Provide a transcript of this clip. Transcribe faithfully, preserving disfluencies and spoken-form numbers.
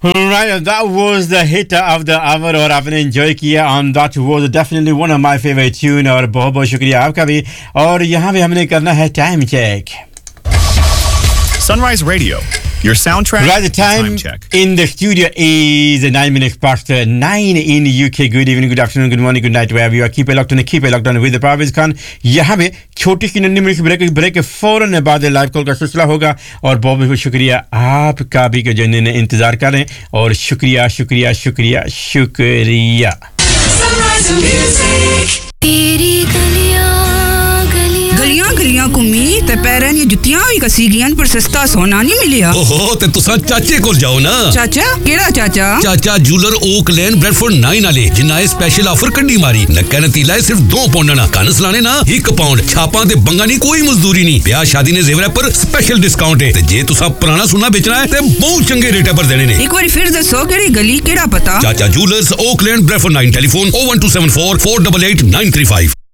Right, that was the hit of the hour और आपने enjoy किया and that was definitely one of my favorite tune और बहुत बहुत शुक्रिया आपका भी और यहाँ पे हमने करना है time check. Sunrise Radio, your soundtrack. Right, the time, time check. In the studio is nine minutes past nine in U K. Good evening, good afternoon, good morning, good night, wherever you are. Keep it locked on, keep it locked on with the Parvez Khan. यहाँ पे छोटी सी नन्ही minute break break के फौरन बाद live call का सिलसिला होगा और बहुत बहुत शुक्रिया आपका भी जो ने इंतजार कर रहे हैं और शुक्रिया शुक्रिया शुक्रिया शुक्रिया गलियां गलियां घुमी ते पैरां दी जुत्तियां भी कसी गईयां पर सस्ता सोना नहीं मिलिया। ओहो ते तुसा चाचे कोल जाओ ना। चाचा केड़ा चाचा? चाचा जूलर ओक लेन ब्रेडफोर्ड नाइन वाले जिन्ना ए स्पेशल ऑफर कड्डी मारी नक्का नतीला है सिर्फ दो पाउंड ना कनस लाने ना एक पाउंड छापां ते बंगा नहीं कोई मजदूरी नहीं ब्याह शादी ने जेवर पर स्पेशल डिस्काउंट है ते जे तुसा पुराना सोना बेचना है ते बहुत चंगे रेट पर देने ने। एक बार फिर दसो केड़ी गली केड़ा पता? चाचा जूलर्स ओक लेन Bradford nine telephone oh one two seven four four eight eight nine three five